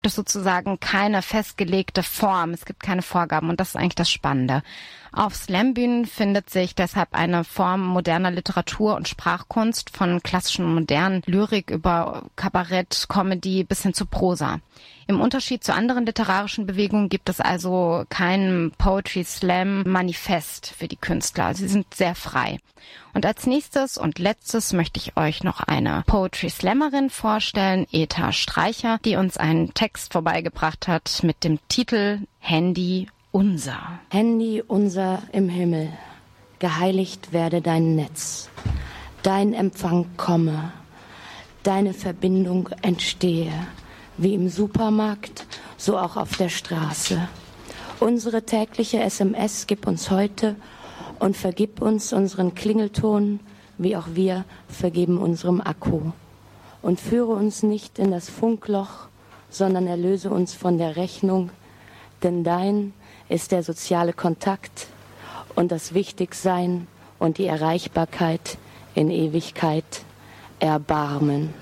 Das ist sozusagen keine festgelegte Form. Es gibt keine Vorgaben und das ist eigentlich das Spannende. Auf Slambühnen findet sich deshalb eine Form moderner Literatur und Sprachkunst von klassischen und modernen Lyrik über Kabarett, Comedy bis hin zu Prosa. Im Unterschied zu anderen literarischen Bewegungen gibt es also kein Poetry Slam Manifest für die Künstler. Also sie sind sehr frei. Und als nächstes und letztes möchte ich euch noch eine Poetry Slammerin vorstellen, Eta Streicher, die uns einen Text vorbeigebracht hat mit dem Titel Handy unser. Handy unser im Himmel, geheiligt werde dein Netz, dein Empfang komme, deine Verbindung entstehe, wie im Supermarkt, so auch auf der Straße. Unsere tägliche SMS gib uns heute und vergib uns unseren Klingelton, wie auch wir vergeben unserem Akku. Und führe uns nicht in das Funkloch, sondern erlöse uns von der Rechnung, denn dein ist der soziale Kontakt und das Wichtigsein und die Erreichbarkeit in Ewigkeit. Erbarmen.